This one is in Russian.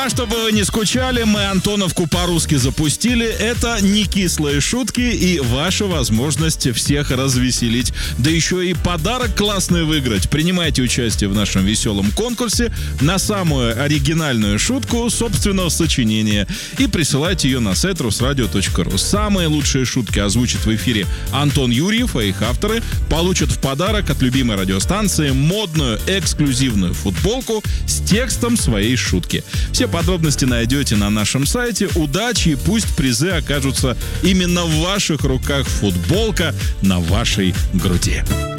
а чтобы вы не скучали, мы Антоновку по-русски запустили. Это не кислые шутки и ваша возможность всех развеселить. Да еще и подарок классный выиграть. Принимайте участие в нашем веселом конкурсе на самую оригинальную шутку собственного сочинения и присылайте ее на сайт rusradio.ru. Самые лучшие шутки озвучит в эфире Антон Юрьев, а их авторы получат в подарок от любимой радиостанции модную эксклюзивную футболку с текстом своей шутки. Все подробности найдете на нашем сайте. Удачи, и пусть призы окажутся именно в ваших руках. Футболка на вашей груди.